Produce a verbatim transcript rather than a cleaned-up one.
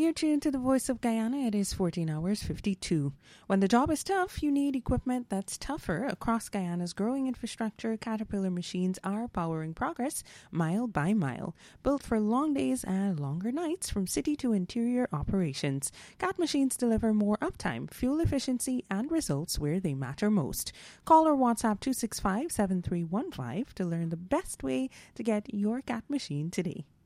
you're tuned to the Voice of Guyana. It is fourteen hours fifty-two. When the job is tough, you need equipment that's tougher. Across Guyana's growing infrastructure, Caterpillar machines are powering progress mile by mile. Built for long days and longer nights from city to interior operations, Cat machines deliver more uptime, fuel efficiency, and results where they matter most. Call or WhatsApp two six five, seven three one five to learn the best way to get your Cat machine today.